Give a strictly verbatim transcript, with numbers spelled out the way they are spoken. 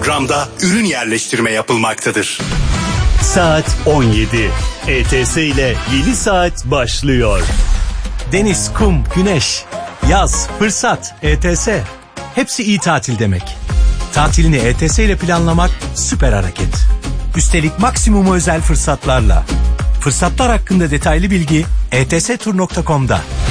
programda ürün yerleştirme yapılmaktadır. Saat on yedi. E T S ile yeni saat başlıyor. Deniz, kum, güneş, yaz, fırsat, E T S. Hepsi iyi tatil demek. Tatilini E T S ile planlamak süper hareket. Üstelik maksimum özel fırsatlarla. Fırsatlar hakkında detaylı bilgi e t s tur nokta com'da.